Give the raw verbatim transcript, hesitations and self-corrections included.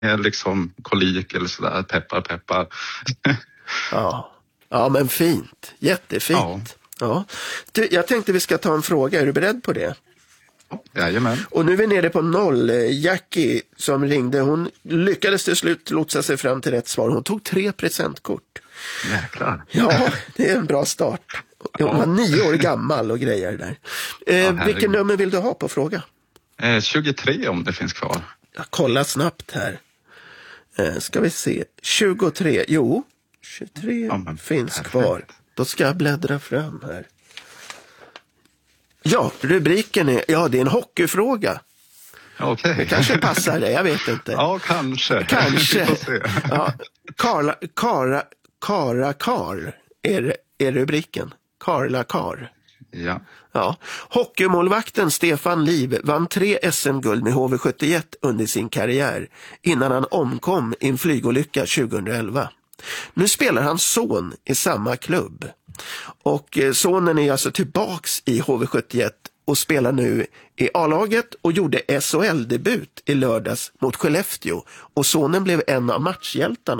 är liksom kolik eller sådär, peppar, peppar. Ja. Ja, men fint. Jättefint. Ja. Ja. Du, jag tänkte vi ska ta en fråga. Är du beredd på det? Jajamän. Och nu är vi nere på noll. Jackie som ringde, hon lyckades till slut lotsa sig fram till rätt svar. Hon tog tre presentkort. Jäklar. Ja, det är en bra start. Hon var nio år gammal och grejer där. Eh, Ja, vilken nummer vill du ha på fråga? Eh, tjugotre om det finns kvar. Jag kollar snabbt här. Eh, ska vi se. tjugotre, jo. tjugotre ja, finns perfekt. Kvar. Då ska jag bläddra fram här. Ja, rubriken är, ja det är en hockeyfråga. Okej. Det kanske passar det, jag vet inte. Ja, kanske. Kanske. Ja, Karla, Kara, Kara Kar är, är rubriken. Karla Kar. Ja. Ja. Hockeymålvakten Stefan Liv vann tre S M-guld med H V sjuttioett under sin karriär innan han omkom i en flygolycka tjugoelva. Nu spelar hans son i samma klubb. Och sonen är alltså tillbaks i H V sjuttioett och spelar nu i A-laget och gjorde S H L-debut i lördags mot Skellefteå. Och sonen blev en av matchhjältarna